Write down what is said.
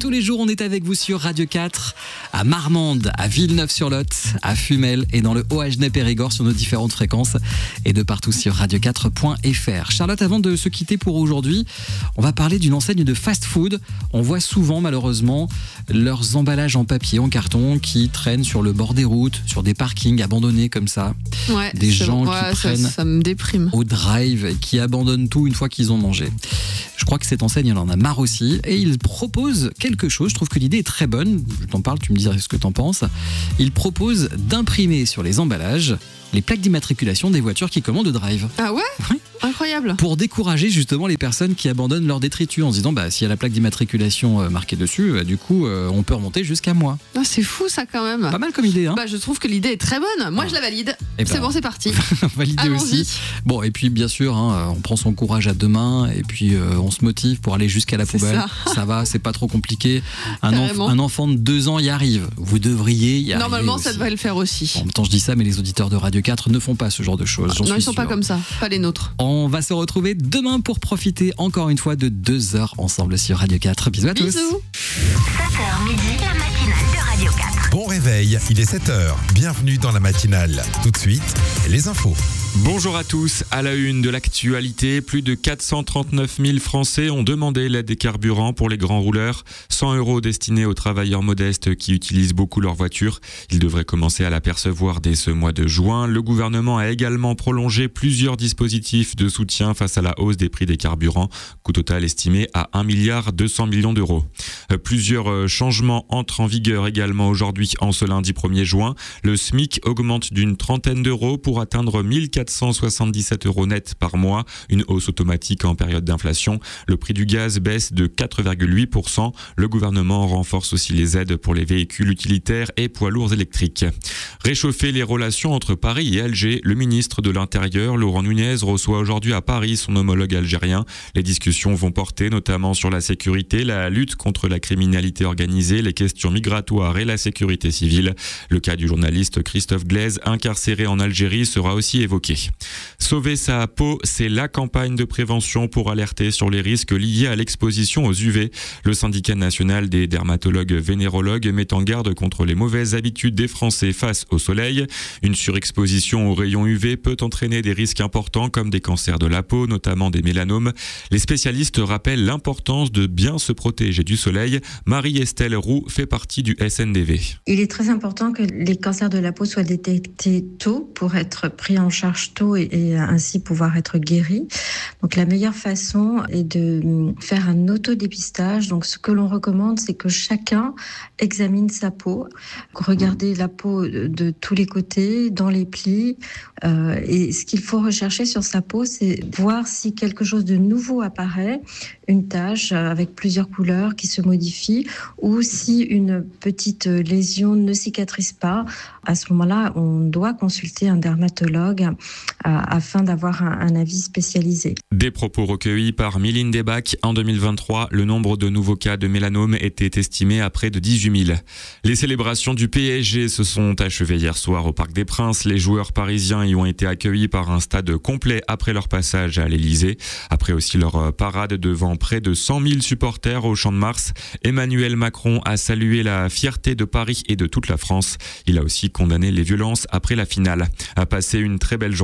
tous les jours, on est avec vous sur Radio 4, à Marmande, à Villeneuve-sur-Lot, à Fumel et dans le Haut-Agenais-Périgord sur nos différentes fréquences et de partout sur radio4.fr. Charlotte, avant de se quitter pour aujourd'hui, on va parler d'une enseigne de fast-food. On voit souvent, malheureusement, leurs emballages en papier, en carton, qui traînent sur le bord des routes, sur des parkings abandonnés comme ça. Ouais, des gens qui prennent ça me déprime. au drive et qui abandonnent tout une fois qu'ils ont mangé. Je crois que cette enseigne, elle en a marre aussi et il propose quelque chose. Je trouve que l'idée est très bonne. Je t'en parle, tu me diras ce que t'en penses. Il propose d'imprimer sur les emballages les plaques d'immatriculation des voitures qui commandent au drive. Ah ouais ? Oui. Incroyable. Pour décourager justement les personnes qui abandonnent leur détritus en se disant s'il y a la plaque d'immatriculation marquée dessus, du coup on peut remonter jusqu'à moi. Ah, c'est fou ça quand même. Pas mal comme idée, hein. Je trouve que l'idée est très bonne. Moi je la valide. C'est bon, c'est parti. Validé Allons-y. aussi. Bon, et puis bien sûr, on prend son courage à deux mains et puis on se motive pour aller jusqu'à la poubelle. Ça. Va, c'est pas trop compliqué. Un enfant de 2 ans y arrive. Vous devriez y arriver. Normalement, aussi. ça devrait le faire aussi. En même temps, je dis ça, mais les auditeurs de Radio 4 ne font pas ce genre de choses. Non, ils sont pas comme ça. Pas les nôtres. On va se retrouver demain pour profiter encore une fois de 2 heures ensemble sur Radio 4. Bisous à tous. Bisous. 7h midi, la matinale de Radio 4. Bon réveil, il est 7h. Bienvenue dans la matinale. Tout de suite, les infos. Bonjour à tous. À la une de l'actualité, plus de 439 000 Français ont demandé l'aide des carburants pour les grands rouleurs. 100 € destinés aux travailleurs modestes qui utilisent beaucoup leur voiture. Ils devraient commencer à l'apercevoir dès ce mois de juin. Le gouvernement a également prolongé plusieurs dispositifs de soutien face à la hausse des prix des carburants. Coût total estimé à 1,2 milliard d'euros. Plusieurs changements entrent en vigueur également aujourd'hui en ce lundi 1er juin. Le SMIC augmente d'une trentaine d'euros pour atteindre 1477 € net par mois, une hausse automatique en période d'inflation. Le prix du gaz baisse de 4,8%. Le gouvernement renforce aussi les aides pour les véhicules utilitaires et poids lourds électriques. Réchauffer les relations entre Paris et Alger, le ministre de l'Intérieur, Laurent Nunez, reçoit aujourd'hui à Paris son homologue algérien. Les discussions vont porter notamment sur la sécurité, la lutte contre la criminalité organisée, les questions migratoires et la sécurité civile. Le cas du journaliste Christophe Glaise, incarcéré en Algérie, sera aussi évoqué. Sauver sa peau, c'est la campagne de prévention pour alerter sur les risques liés à l'exposition aux UV. Le syndicat national des dermatologues vénérologues met en garde contre les mauvaises habitudes des Français face au soleil. Une surexposition aux rayons UV peut entraîner des risques importants comme des cancers de la peau, notamment des mélanomes. Les spécialistes rappellent l'importance de bien se protéger du soleil. Marie-Estelle Roux fait partie du SNDV. Il est très important que les cancers de la peau soient détectés tôt pour être pris en charge tôt et ainsi pouvoir être guéris. Donc la meilleure façon est de faire un autodépistage. Donc ce que l'on recommande, c'est que chacun examine sa peau, regarder la peau de tous les côtés, dans les plis. Et ce qu'il faut rechercher sur sa peau, c'est voir si quelque chose de nouveau apparaît, une tache avec plusieurs couleurs qui se modifie, ou si une petite lésion ne cicatrise pas. À ce moment-là, on doit consulter un dermatologue afin d'avoir un avis spécialisé. Des propos recueillis par Mylène Debac. En 2023, le nombre de nouveaux cas de mélanome était estimé à près de 18 000. Les célébrations du PSG se sont achevées hier soir au Parc des Princes. Les joueurs parisiens y ont été accueillis par un stade complet après leur passage à l'Elysée. Après aussi leur parade devant près de 100 000 supporters au Champ de Mars. Emmanuel Macron a salué la fierté de Paris et de toute la France. Il a aussi condamné les violences après la finale. A passé une très belle journée